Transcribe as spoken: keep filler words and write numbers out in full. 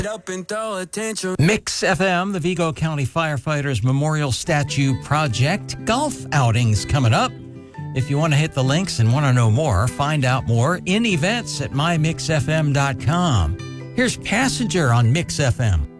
Up and throw attention. Mix F M, the Vigo County Firefighters Memorial Statue Project. Golf outings coming up. If you want to hit the links and want to know more, find out more in events at my mix f m dot com. Here's Passenger on Mix F M.